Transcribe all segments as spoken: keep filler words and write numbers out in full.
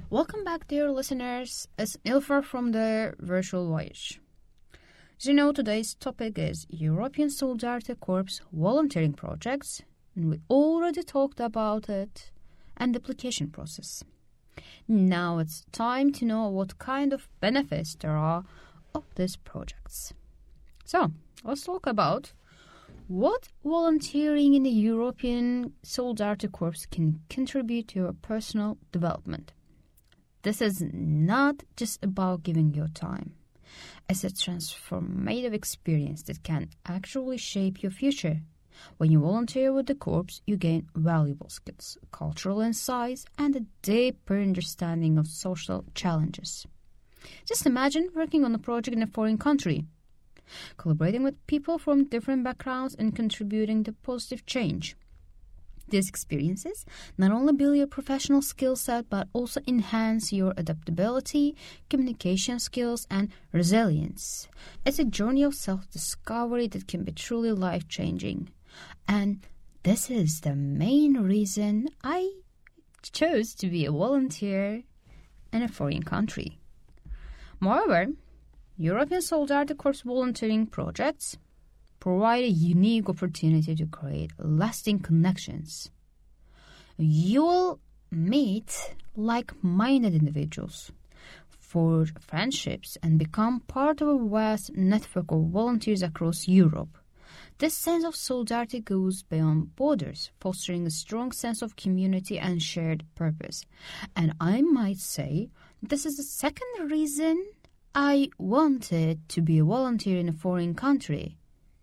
Welcome back, dear listeners. It's Ilfar from the Virtual Voyage. As you know, today's topic is European Solidarity Corps volunteering projects, and we already talked about it and the application process. Now it's time to know what kind of benefits there are of these projects. So, let's talk about what volunteering in the European Solidarity Corps can contribute to your personal development. This is not just about giving your time. It's a transformative experience that can actually shape your future. When you volunteer with the Corps, you gain valuable skills, cultural insights, and a deeper understanding of social challenges. Just imagine working on a project in a foreign country, collaborating with people from different backgrounds and contributing to positive change. These experiences not only build your professional skill set, but also enhance your adaptability, communication skills, and resilience. It's a journey of self-discovery that can be truly life-changing. And this is the main reason I chose to be a volunteer in a foreign country. Moreover, European Solidarity Corps volunteering projects provide a unique opportunity to create lasting connections. You will meet like-minded individuals, forge friendships, and become part of a vast network of volunteers across Europe. This sense of solidarity goes beyond borders, fostering a strong sense of community and shared purpose. And I might say this is the second reason I wanted to be a volunteer in a foreign country.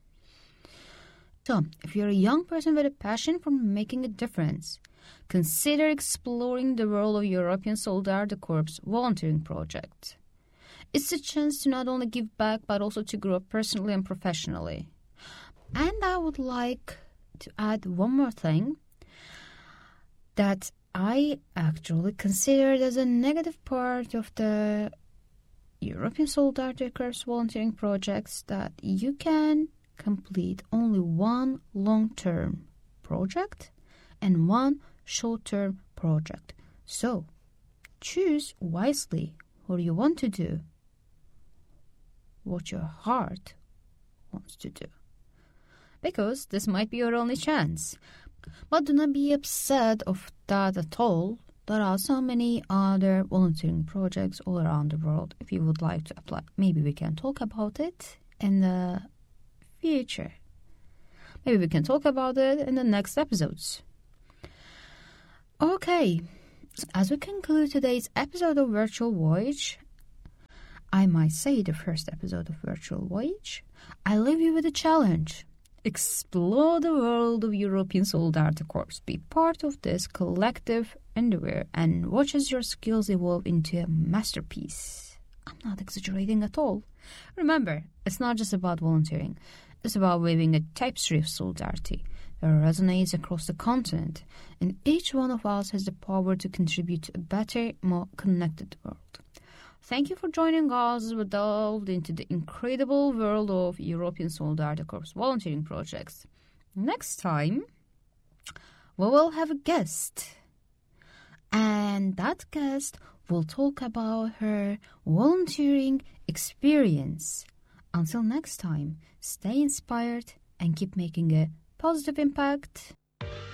So, if you're a young person with a passion for making a difference, consider exploring the world of European Solidarity Corps volunteering project. It's a chance to not only give back, but also to grow personally and professionally. And I would like to add one more thing that I actually considered as a negative part of the European Solidarity Corps volunteering projects, that you can complete only one long-term project and one short-term project. So, choose wisely what you want to do, what your heart wants to do, because this might be your only chance. But do not be upset of that at all. There are so many other volunteering projects all around the world. If you would like to apply, maybe we can talk about it in the future. Maybe we can talk about it in the next episodes. Okay, as we conclude today's episode of Virtual Voyage, I might say the first episode of Virtual Voyage, I leave you with a challenge. Explore the world of European Solidarity Corps. Be part of this collective endeavor and watch as your skills evolve into a masterpiece. I'm not exaggerating at all. Remember, it's not just about volunteering. It's about weaving a tapestry of solidarity that resonates across the continent, and each one of us has the power to contribute to a better, more connected world. Thank you for joining us as we delved into the incredible world of European Solidarity Corps volunteering projects. Next time, we will have a guest, and that guest will talk about her volunteering experience. Until next time, stay inspired and keep making a positive impact.